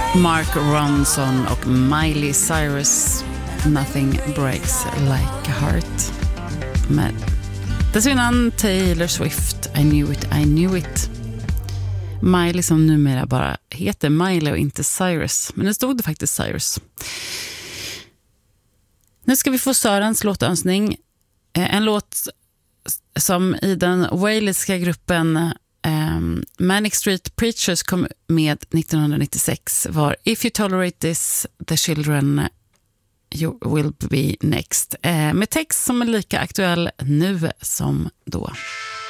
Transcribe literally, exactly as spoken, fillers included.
Mark Ronson och Miley Cyrus, Nothing Breaks Like a Heart. Med dessförinnan Taylor Swift, I Knew It, I Knew It. Miley som numera bara heter Miley och inte Cyrus. Men det stod det faktiskt Cyrus. Nu ska vi få Sörens låtönskning. En låt som i den walesiska gruppen Um, Manic Street Preachers kom med nittonhundranittiosex var If You Tolerate This, The Children You Will Be Next, uh, med text som är lika aktuell nu som då.